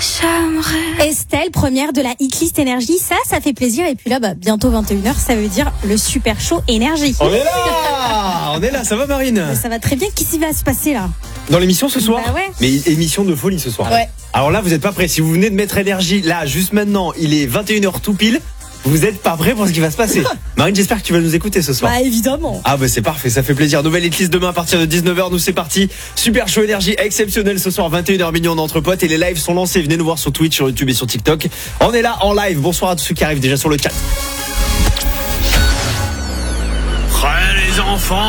Estelle, première de la Hitlist Énergie, ça fait plaisir. Et puis là, bientôt 21h, ça veut dire le super show énergie. On est là, ça va Marine? Ça va très bien, qu'est-ce qui va se passer là? Dans l'émission ce soir? Bah ouais. Mais émission de folie ce soir. Ouais. Alors là, vous n'êtes pas prêts. Si vous venez de mettre énergie, là, juste maintenant, il est 21h tout pile. Vous n'êtes pas prêts pour ce qui va se passer. Marine, j'espère que tu vas nous écouter ce soir. Bah évidemment. Ah c'est parfait, ça fait plaisir. Nouvelle hitlist demain à partir de 19h. Nous c'est parti. Super show énergie exceptionnel ce soir, 21h millions d'entre potes. Et les lives sont lancés. Venez nous voir sur Twitch, sur YouTube et sur TikTok. On est là en live. Bonsoir à tous ceux qui arrivent déjà sur le chat. Les enfants.